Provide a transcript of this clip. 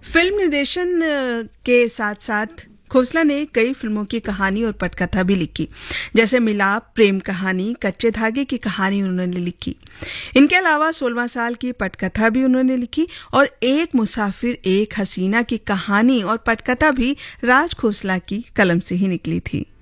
Film निर्देशन के साथ साथ खोसला ने कई फिल्मों की कहानी और पटकथा भी लिखी, जैसे मिलाप, प्रेम कहानी, कच्चे धागे की कहानी उन्होंने लिखी। इनके अलावा 16 साल की पटकथा भी उन्होंने लिखी और एक मुसाफिर एक हसीना की कहानी और पटकथा भी राज खोसला की कलम से ही निकली थी।